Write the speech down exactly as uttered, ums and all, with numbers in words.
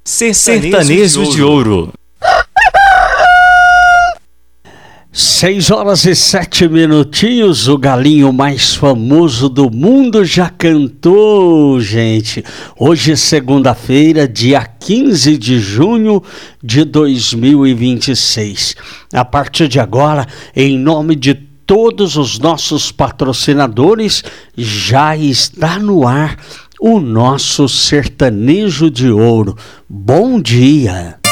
Sertanejo de Ouro. Seis horas e sete minutinhos, o galinho mais famoso do mundo já cantou, gente. Hoje é segunda-feira, dia quinze de junho de dois mil e vinte e seis. A partir de agora, em nome de todos os nossos patrocinadores, já está no ar o nosso Sertanejo de Ouro. Bom dia!